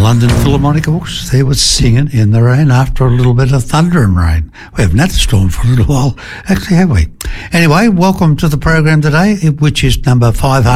London Philharmonic Orchestra, they were singing in the rain after a little bit of thunder and rain. We haven't had a storm for a little while, actually, have we? Anyway, welcome to the program today, which is number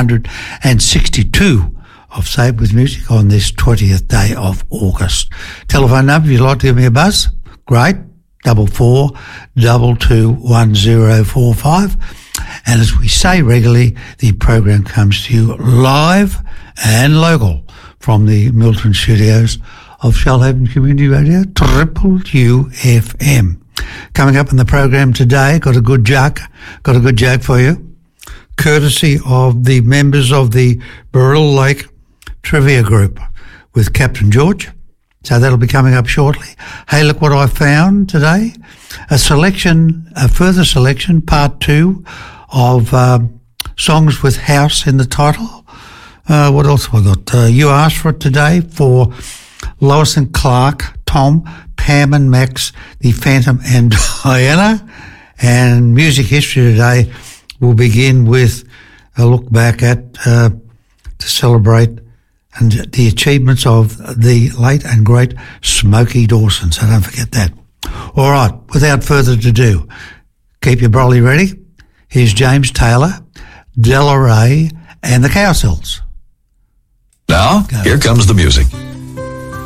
562 of Save With Music on this 20th day of August. Telephone number, if you'd like to give me a buzz, great, 44 22 1045. And as we say regularly, the program comes to you live and local from the Milton studios of Shoalhaven Community Radio, Triple UFM. Coming up in the program today, got a good joke for you, courtesy of the members of the Burrill Lake Trivia Group with Captain George. So that'll be coming up shortly. Hey, look what I found today. A further selection, part 2 of songs with house in the title. What else have I got? You asked for it today for Lois and Clark, Tom, Pam and Max, the Phantom and Diana. And music history today will begin with a look back at to celebrate and the achievements of the late and great Smokey Dawson. So don't forget that. All right, without further ado, keep your brolly ready. Here's James Taylor, Della Ray, and the Cowsills. Now, here comes the music.